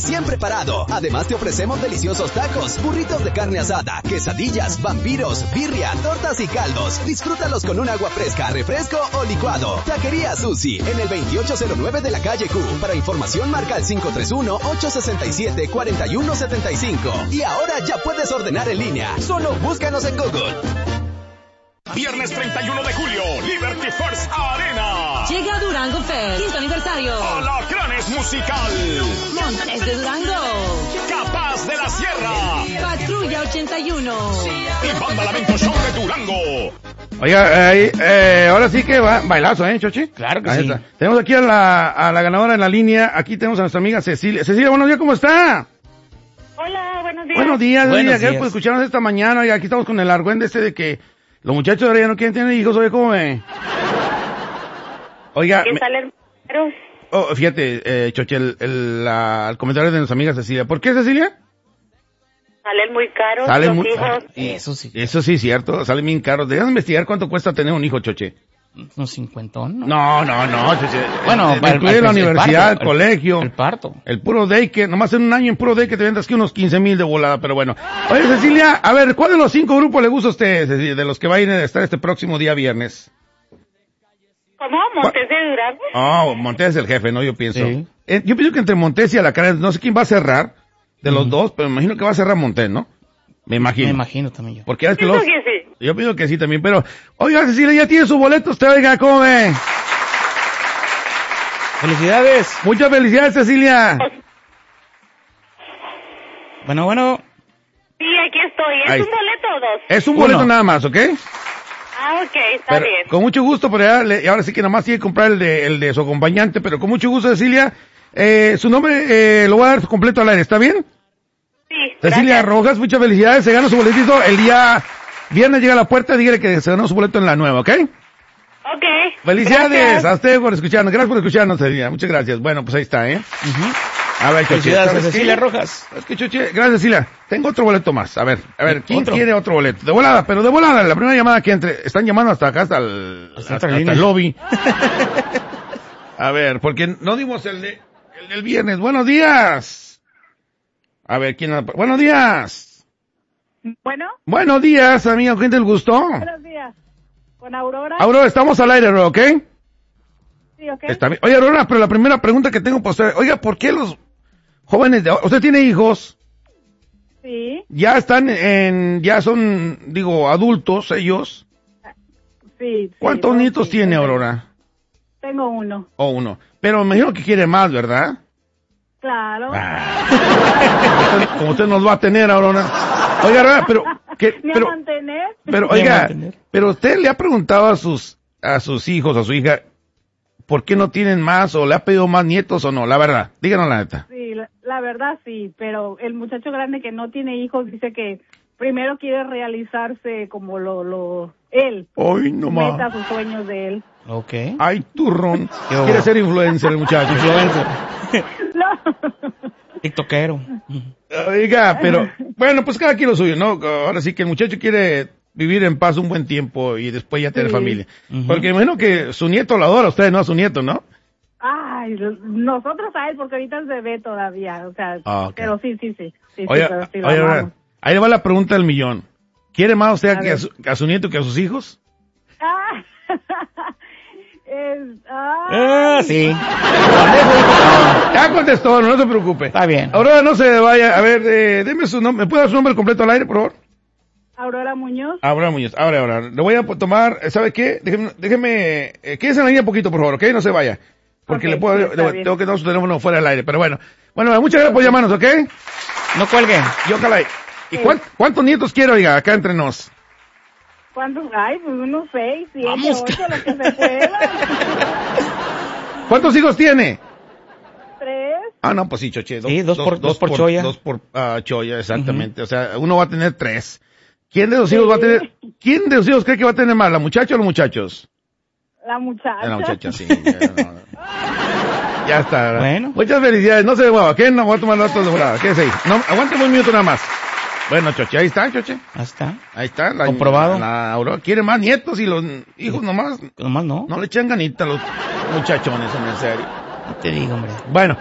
Siempre parado. Además te ofrecemos deliciosos tacos, burritos de carne asada, quesadillas, vampiros, birria, tortas y caldos. Disfrútalos con un agua fresca, refresco o licuado. Taquería Susi, en el 2809 de la calle Q. Para información marca al 531-867-4175. Y ahora ya puedes ordenar en línea. Solo búscanos en Google. Viernes 31 de julio, Liberty First Arena. Llega Durango Fest, 15 aniversario. Alacranes Musical. Montes de Durango. Capaz de la Sierra. Patrulla 81. Y Banda Lamento Show de Durango. Oiga, ahora sí que va bailazo, Chochi. Claro que ahí sí. Está. Tenemos aquí a la ganadora en la línea. Aquí tenemos a nuestra amiga Cecilia. Cecilia, buenos días, ¿cómo está? Hola, buenos días. Buenos días, Buenos Cecilia. días. Gracias por escucharnos esta mañana. Oiga, aquí estamos con el argüende de que los muchachos ahora ya no quieren tener hijos. Oye, ¿cómo ve? Oiga. ¿Qué salen caros? Oh, fíjate, Chochi, el comentario de nuestra amiga Cecilia. ¿Por qué, Cecilia? Salen muy caros Salen los muy... hijos. Eso sí. Eso sí, cierto. Salen bien caros. Deberías investigar cuánto cuesta tener un hijo, Choche. Unos 50, ¿no? No, Choche. Bueno, incluye la universidad, el colegio. El parto. El puro daycare. Nomás en un año en puro daycare te vendas que unos 15,000 de volada, pero bueno. Oye, Cecilia, a ver, ¿cuál de los 5 grupos le gusta a usted, Cecilia, de los que va a ir a estar este próximo día viernes? ¿Cómo? ¿Montes de Durango? Oh, Montes es el jefe, ¿no? Yo pienso. Sí. Yo pienso que entre Montes y Alacranes, no sé quién va a cerrar de los dos, pero me imagino que va a cerrar Montes, ¿no? Me imagino también yo. Porque es que Pienso que sí. yo pienso que sí también, pero, oiga, Cecilia, ya tiene su boleto usted, oiga, ¿cómo ve? ¡Felicidades! Muchas felicidades, Cecilia. Bueno. Sí, aquí estoy. ¿Es Ahí. un boleto o dos? Es un boleto Uno. nada más, ¿ok? Ah, ok, está Pero, bien. con mucho gusto, pero ahora sí que nada más tiene que comprar el de su acompañante, pero con mucho gusto, Cecilia. Su nombre, lo voy a dar completo al aire, ¿está bien? Sí, Cecilia gracias. Rojas, muchas felicidades, se gana su boletito el día viernes, llega a la puerta, dígale que se ganó su boleto en la nueva, ¿ok? Ok. Felicidades Gracias. a usted por escucharnos, gracias por escucharnos, Cecilia, muchas gracias. Bueno, pues ahí está, ¿eh? A ver, Choche, Felicidades a ¿sabes qué? Cecilia Rojas. Es que, Choche, gracias, Cecilia. Tengo otro boleto más. A ver, ¿quién ¿Otro? quiere otro boleto? De volada, pero de volada, la primera llamada que entre. Están llamando hasta acá, hasta línea. el lobby. A ver, porque no dimos el del viernes. Buenos días. A ver, buenos días. Bueno, Buenos días, amigo, ¿quién te gustó? buenos días. ¿Con Aurora? Aurora, estamos al aire, ¿ok? Sí, ok. Está bien. Oye, Aurora, pero la primera pregunta que tengo para usted, oiga, ¿por qué los jóvenes usted tiene hijos? Sí, Ya ya son, adultos ellos. sí. ¿Cuántos nietos tiene, Aurora? Tengo uno. Uno. Pero me imagino que quiere más, ¿verdad? Claro. Como usted nos va a tener, Aurora. Oiga, Aurora, ¿Me a mantener? pero, Me a oiga, mantener. pero usted le ha preguntado a sus hijos, a su hija, ¿por qué no tienen más o le ha pedido más nietos o no? La verdad, díganos la neta. Sí, la verdad sí, pero el muchacho grande que no tiene hijos dice que primero quiere realizarse como él. Ay, no más. Meta sus sueños de él. Ok. Ay, turrón. Qué bueno. Quiere ser influencer el muchacho. Influencer. No. TikTokero. Oiga, pero, bueno, pues cada quien lo suyo, ¿no? Ahora sí que el muchacho quiere vivir en paz un buen tiempo y después ya tener Sí. familia. Porque imagino que su nieto lo adora a usted, no a su nieto, ¿no? Ay, nosotros a él, porque ahorita es bebé todavía, o sea, Ah, ok. pero sí. Oye, pero sí lo oye, amamos. Aurora, ahí le va la pregunta del millón. ¿Quiere más usted A que ver. a su nieto que a sus hijos? Ah, ay. Sí. Ya contestó, no se preocupe. Está bien. Aurora, no se vaya. A ver, deme su nombre. ¿Me puede dar su nombre completo al aire, por favor? Aurora Muñoz. Aurora Muñoz. Ahora. Le voy a tomar, ¿sabe qué? Déjeme, quédese en la línea un poquito, por favor, ¿ok? No se vaya. Porque Ok, le puedo, sí, está bien. tengo que dar su teléfono fuera del aire, pero bueno. Bueno, muchas gracias por llamarnos, ¿ok? No cuelguen. Y ojalá. ¿Y Sí. cuántos nietos quiere, oiga, acá entre nos? ¿Cuántos? Ay, pues unos 6, 7, Vamos. 8, lo que se pueda. ¿Cuántos hijos tiene? 3. Ah, no, pues sí, Choche. Sí, dos por cholla. Dos por cholla, exactamente. O sea, uno va a tener 3. ¿Quién de los hijos va a tener? ¿Quién de los hijos cree que va a tener más, la muchacha o los muchachos? La muchacha. La muchacha, sí. Ya está. Bueno. Muchas felicidades. No se mueva, ¿ok? No voy a tomar los otros de volada. Quédese ahí. No, aguánteme un minuto nada más. Bueno, Choche, ahí está, Choche. Ahí está. Ahí está. Comprobado. La Aurora quiere más nietos y los hijos nomás. Nomás no. No le echan ganita a los muchachones, en serio. No te digo, hombre. Bueno.